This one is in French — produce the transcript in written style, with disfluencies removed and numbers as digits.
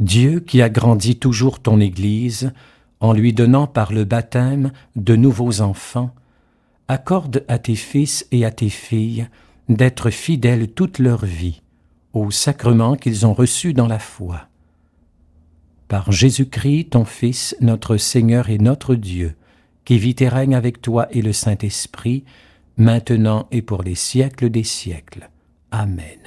Dieu qui agrandit toujours ton Église, en lui donnant par le baptême de nouveaux enfants, accorde à tes fils et à tes filles d'être fidèles toute leur vie aux sacrements qu'ils ont reçus dans la foi. Par Jésus-Christ, ton Fils, notre Seigneur et notre Dieu, qui vit et règne avec toi et le Saint-Esprit, maintenant et pour les siècles des siècles. Amen.